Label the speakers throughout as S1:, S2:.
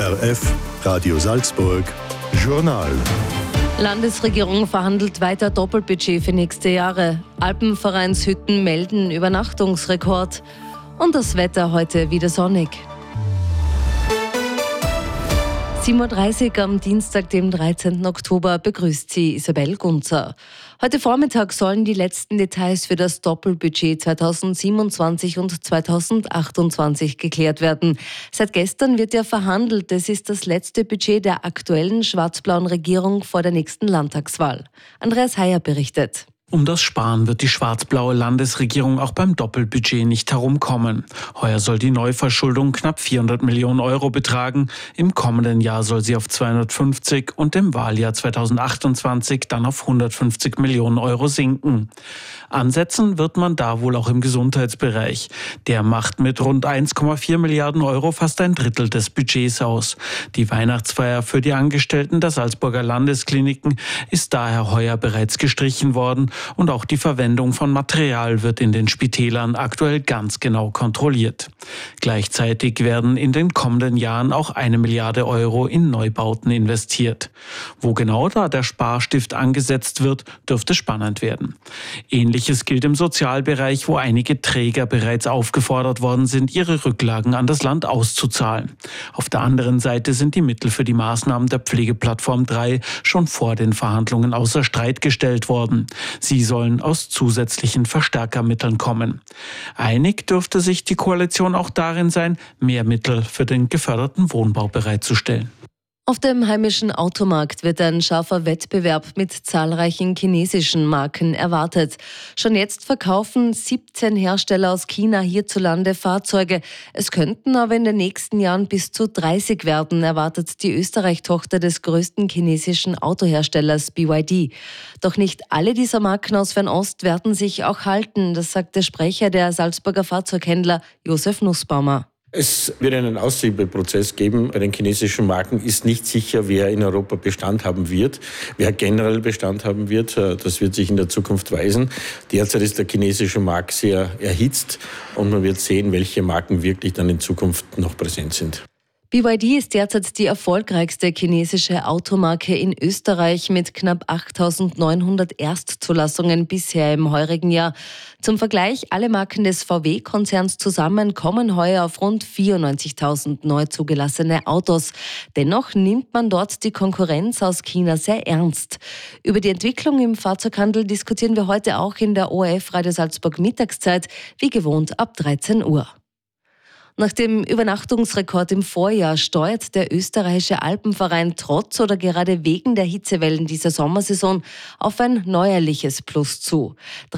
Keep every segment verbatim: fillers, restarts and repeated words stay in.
S1: R F, Radio Salzburg, Journal.
S2: Landesregierung verhandelt weiter Doppelbudget für nächste Jahre. Alpenvereinshütten melden Übernachtungsrekord. Und das Wetter heute wieder sonnig. sieben Uhr dreißig am Dienstag, dem dreizehnten Oktober, begrüßt Sie Isabel Gunzer. Heute Vormittag sollen die letzten Details für das Doppelbudget zweitausendsiebenundzwanzig und zweitausendachtundzwanzig geklärt werden. Seit gestern wird ja verhandelt. Es ist das letzte Budget der aktuellen schwarz-blauen Regierung vor der nächsten Landtagswahl. Andreas Heyer berichtet.
S3: Um das Sparen wird die schwarz-blaue Landesregierung auch beim Doppelbudget nicht herumkommen. Heuer soll die Neuverschuldung knapp vierhundert Millionen Euro betragen. Im kommenden Jahr soll sie auf zweihundertfünfzig und im Wahljahr zweitausendachtundzwanzig dann auf hundertfünfzig Millionen Euro sinken. Ansetzen wird man da wohl auch im Gesundheitsbereich. Der macht mit rund eins Komma vier Milliarden Euro fast ein Drittel des Budgets aus. Die Weihnachtsfeier für die Angestellten der Salzburger Landeskliniken ist daher heuer bereits gestrichen worden. Und auch die Verwendung von Material wird in den Spitälern aktuell ganz genau kontrolliert. Gleichzeitig werden in den kommenden Jahren auch eine Milliarde Euro in Neubauten investiert. Wo genau da der Sparstift angesetzt wird, dürfte spannend werden. Ähnliches gilt im Sozialbereich, wo einige Träger bereits aufgefordert worden sind, ihre Rücklagen an das Land auszuzahlen. Auf der anderen Seite sind die Mittel für die Maßnahmen der Pflegeplattform drei schon vor den Verhandlungen außer Streit gestellt worden. Sie sollen aus zusätzlichen Verstärkermitteln kommen. Einig dürfte sich die Koalition auch darin sein, mehr Mittel für den geförderten Wohnbau bereitzustellen.
S2: Auf dem heimischen Automarkt wird ein scharfer Wettbewerb mit zahlreichen chinesischen Marken erwartet. Schon jetzt verkaufen siebzehn Hersteller aus China hierzulande Fahrzeuge. Es könnten aber in den nächsten Jahren bis zu dreißig werden, erwartet die Österreich-Tochter des größten chinesischen Autoherstellers B Y D. Doch nicht alle dieser Marken aus Fernost werden sich auch halten, das sagt der Sprecher der Salzburger Fahrzeughändler Josef Nussbaumer.
S4: Es wird einen Aussiebeprozess geben. Bei den chinesischen Marken ist nicht sicher, wer in Europa Bestand haben wird, wer generell Bestand haben wird. Das wird sich in der Zukunft weisen. Derzeit ist der chinesische Markt sehr erhitzt und man wird sehen, welche Marken wirklich dann in Zukunft noch präsent sind.
S2: B Y D ist derzeit die erfolgreichste chinesische Automarke in Österreich mit knapp achttausendneunhundert Erstzulassungen bisher im heurigen Jahr. Zum Vergleich, alle Marken des V W-Konzerns zusammen kommen heuer auf rund vierundneunzigtausend neu zugelassene Autos. Dennoch nimmt man dort die Konkurrenz aus China sehr ernst. Über die Entwicklung im Fahrzeughandel diskutieren wir heute auch in der O R F Radio Salzburg Mittagszeit, wie gewohnt ab dreizehn Uhr. Nach dem Übernachtungsrekord im Vorjahr steuert der österreichische Alpenverein trotz oder gerade wegen der Hitzewellen dieser Sommersaison auf ein neuerliches Plus zu.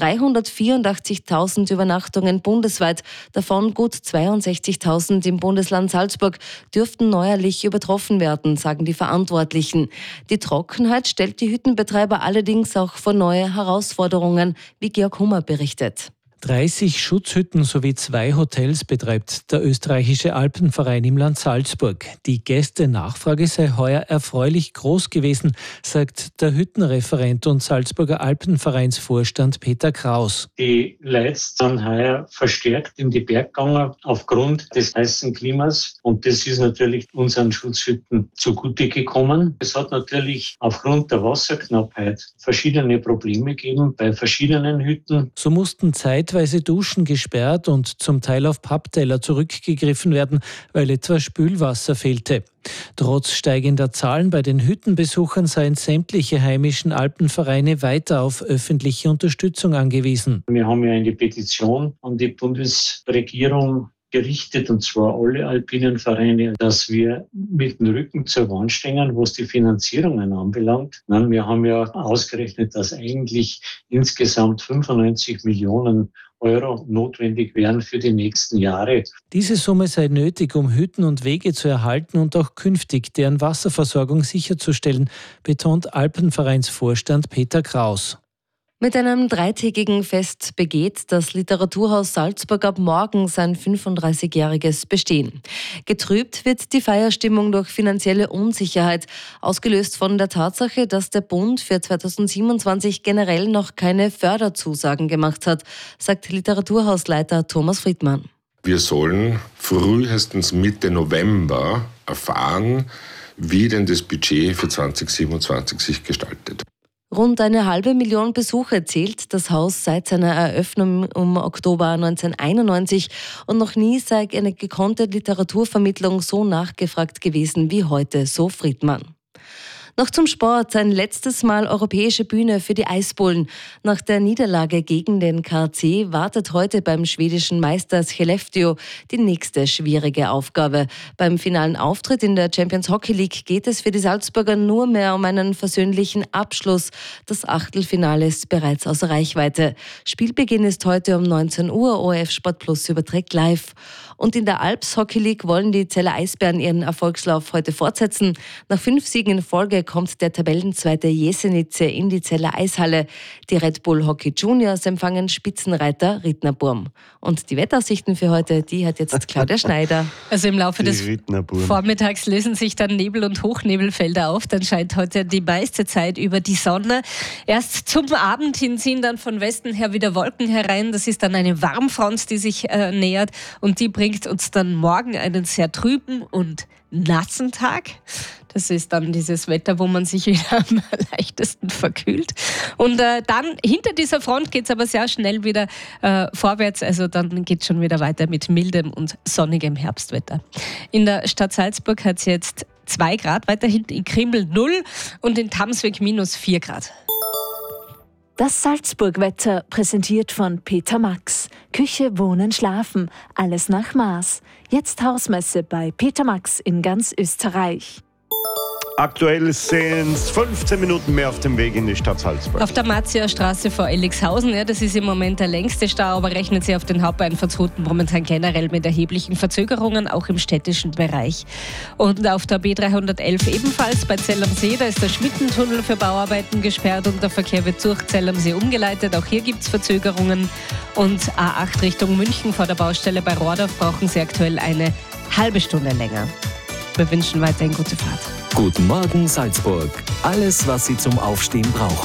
S2: dreihundertvierundachtzigtausend Übernachtungen bundesweit, davon gut zweiundsechzigtausend im Bundesland Salzburg, dürften neuerlich übertroffen werden, sagen die Verantwortlichen. Die Trockenheit stellt die Hüttenbetreiber allerdings auch vor neue Herausforderungen, wie Georg Hummer berichtet.
S5: dreißig Schutzhütten sowie zwei Hotels betreibt der österreichische Alpenverein im Land Salzburg. Die Gästenachfrage sei heuer erfreulich groß gewesen, sagt der Hüttenreferent und Salzburger Alpenvereinsvorstand Peter Kraus.
S6: Die Leute sind heuer verstärkt in die Berge gegangen aufgrund des heißen Klimas und das ist natürlich unseren Schutzhütten zugute gekommen. Es hat natürlich aufgrund der Wasserknappheit verschiedene Probleme gegeben bei verschiedenen Hütten.
S5: So mussten Zeit Zeitweise Duschen gesperrt und zum Teil auf Pappteller zurückgegriffen werden, weil etwa Spülwasser fehlte. Trotz steigender Zahlen bei den Hüttenbesuchern seien sämtliche heimischen Alpenvereine weiter auf öffentliche Unterstützung angewiesen.
S6: Wir haben ja eine Petition an die Bundesregierung gerichtet, und zwar alle alpinen Vereine, dass wir mit dem Rücken zur Wand stehen, was die Finanzierungen anbelangt. Nein, wir haben ja ausgerechnet, dass eigentlich insgesamt fünfundneunzig Millionen Euro notwendig wären für die nächsten Jahre.
S5: Diese Summe sei nötig, um Hütten und Wege zu erhalten und auch künftig deren Wasserversorgung sicherzustellen, betont Alpenvereinsvorstand Peter Kraus.
S2: Mit einem dreitägigen Fest begeht das Literaturhaus Salzburg ab morgen sein fünfunddreißigjähriges Bestehen. Getrübt wird die Feierstimmung durch finanzielle Unsicherheit, ausgelöst von der Tatsache, dass der Bund für zweitausendsiebenundzwanzig generell noch keine Förderzusagen gemacht hat, sagt Literaturhausleiter Thomas Friedmann.
S7: Wir sollen frühestens Mitte November erfahren, wie denn das Budget für zwanzig siebenundzwanzig sich gestaltet.
S2: Rund eine halbe Million Besucher zählt das Haus seit seiner Eröffnung im Oktober neunzehnhunderteinundneunzig und noch nie sei eine gekonnte Literaturvermittlung so nachgefragt gewesen wie heute, so Friedmann. Noch zum Sport, ein letztes Mal europäische Bühne für die Eisbullen. Nach der Niederlage gegen den K C wartet heute beim schwedischen Meister Skellefteå die nächste schwierige Aufgabe. Beim finalen Auftritt in der Champions Hockey League geht es für die Salzburger nur mehr um einen versöhnlichen Abschluss. Das Achtelfinale ist bereits außer Reichweite. Spielbeginn ist heute um neunzehn Uhr, O R F Sport Plus überträgt live. Und in der Alps Hockey League wollen die Zeller Eisbären ihren Erfolgslauf heute fortsetzen. Nach fünf Siegen in Folge kommt der Tabellenzweite Jesenice in die Zeller Eishalle. Die Red Bull Hockey Juniors empfangen Spitzenreiter Rittnerburm. Und die Wetteraussichten für heute, die hat jetzt Claudia Schneider.
S8: Also im Laufe des Vormittags lösen sich dann Nebel- und Hochnebelfelder auf. Dann scheint heute die meiste Zeit über die Sonne. Erst zum Abend hin ziehen dann von Westen her wieder Wolken herein. Das ist dann eine Warmfront, die sich äh, nähert. Und die bringt uns dann morgen einen sehr trüben und nassen Tag. Das ist dann dieses Wetter, wo man sich wieder am leichtesten verkühlt. Und äh, dann hinter dieser Front geht es aber sehr schnell wieder äh, vorwärts. Also dann geht es schon wieder weiter mit mildem und sonnigem Herbstwetter. In der Stadt Salzburg hat es jetzt zwei Grad, weiterhin in Krimml null und in Tamsweg minus vier Grad.
S9: Das Salzburg-Wetter präsentiert von Peter Max. Küche, Wohnen, Schlafen. Alles nach Maß. Jetzt Hausmesse bei Peter Max in ganz Österreich.
S10: Aktuell sind es fünfzehn Minuten mehr auf dem Weg in die Stadt Salzburg.
S8: Auf der Marzia-Straße vor Ellixhausen, ja, das ist im Moment der längste Stau, aber rechnen Sie auf den Hauptbahnverzrouten momentan generell mit erheblichen Verzögerungen, auch im städtischen Bereich. Und auf der B dreihundertelf ebenfalls bei Zell am See, da ist der Schmittentunnel für Bauarbeiten gesperrt und der Verkehr wird durch Zell am See umgeleitet. Auch hier gibt es Verzögerungen. Und A acht Richtung München vor der Baustelle bei Rohrdorf brauchen Sie aktuell eine halbe Stunde länger. Wir wünschen weiterhin gute Fahrt.
S11: Guten Morgen Salzburg. Alles, was Sie zum Aufstehen brauchen.